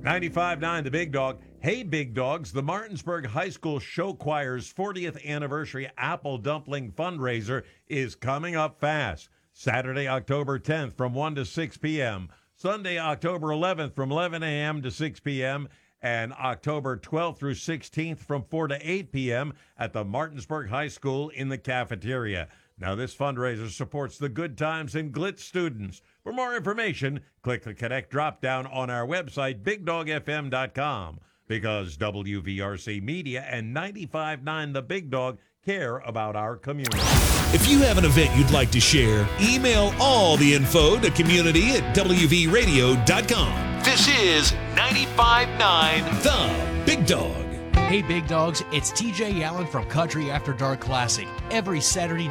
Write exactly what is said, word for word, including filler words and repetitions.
ninety-five point nine The Big Dog. Hey, Big Dogs, the Martinsburg High School Show Choir's fortieth anniversary Apple Dumpling fundraiser is coming up fast. Saturday, October tenth from one to six p.m. Sunday, October eleventh from eleven a.m. to six p.m. and October twelfth through sixteenth from four to eight p.m. at the Martinsburg High School in the cafeteria. Now, this fundraiser supports the Good Times and Glitz students. For more information, click the Connect drop-down on our website, big dog f m dot com, because W V R C Media and ninety-five point nine The Big Dog care about our community. If you have an event you'd like to share, email all the info to community at w v radio dot com. This is ninety-five point nine The Big Dog. Hey, Big Dogs, it's T J Allen from Country After Dark Classic. Every Saturday